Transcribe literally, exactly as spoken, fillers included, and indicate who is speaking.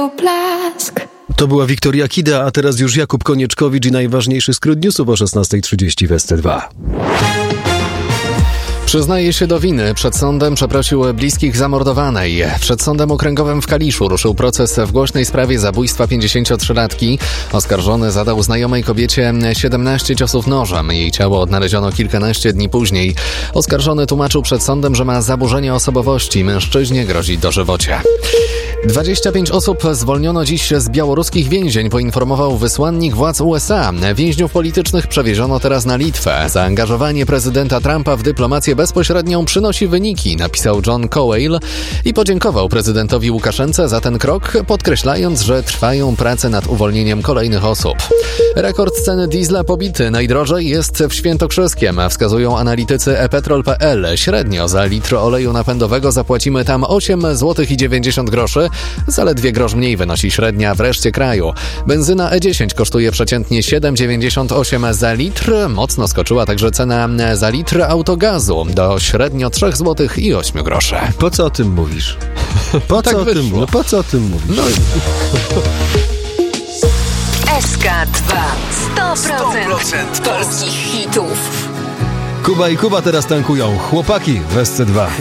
Speaker 1: To była Wiktoria Kida, a teraz już Jakub Konieczkowicz i najważniejszy skrót newsów o szesnasta trzydzieści w S T dwa.
Speaker 2: Przyznaje się do winy. Przed sądem przeprosił bliskich zamordowanej. Przed sądem okręgowym w Kaliszu ruszył proces w głośnej sprawie zabójstwa pięćdziesięciotrzylatki. Oskarżony zadał znajomej kobiecie siedemnaście ciosów nożem. Jej ciało odnaleziono kilkanaście dni później. Oskarżony tłumaczył przed sądem, że ma zaburzenie osobowości. Mężczyźnie grozi dożywocie. dwadzieścia pięć osób zwolniono dziś z białoruskich więzień, poinformował wysłannik władz U S A. Więźniów politycznych przewieziono teraz na Litwę. Zaangażowanie prezydenta Trumpa w dyplomację bezpośrednią przynosi wyniki, napisał John Cowell i podziękował prezydentowi Łukaszence za ten krok, podkreślając, że trwają prace nad uwolnieniem kolejnych osób. Rekord ceny diesla pobity. Najdrożej jest w Świętokrzyskiem, wskazują analitycy e petrol kropka pe el. Średnio za litr oleju napędowego zapłacimy tam osiem złotych dziewięćdziesiąt groszy. Zaledwie grosz mniej wynosi średnia w reszcie kraju. Benzyna E dziesięć kosztuje przeciętnie siedem dziewięćdziesiąt osiem za litr. Mocno skoczyła także cena za litr autogazu do średnio trzy złote osiem groszy.
Speaker 1: Po co o tym mówisz? Po
Speaker 2: tak
Speaker 1: co o
Speaker 2: wyszło.
Speaker 1: tym, no po co o tym mówisz?
Speaker 2: No.
Speaker 3: S K dwa. sto procent polskich hitów.
Speaker 1: Kuba i Kuba teraz tankują. Chłopaki w S C dwa.